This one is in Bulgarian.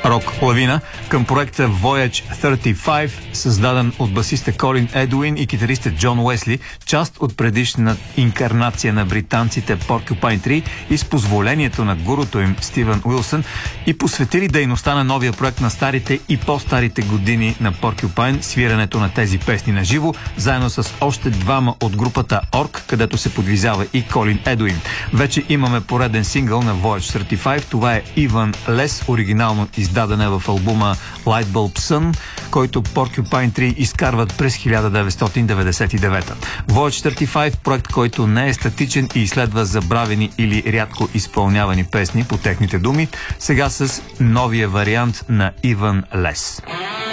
рок-лавина към проекта Voyage 35, създаден от басиста Колин Едуин и китариста Джон Уесли, част от предишна инкарнация на британците Porcupine Tree и с позволението на гуруто им Стивън Уилсън, и посветили дейността на новия проект на старите и по-старите години на Porcupine, свирането на тези песни на живо, заедно с още двама от групата Орк, където се подвизава и Колин Едуин. Вече имаме пореден сингъл на Voyage 35, това е Even Less, оригинално издадена в албума Lightbulb Sun, който Porcupine Tree изкарват през 1999. Voyage 35, проект, който не е статичен и изследва забравени или рядко изпълнявани песни, по техните думи, сега с новия вариант на Even Less.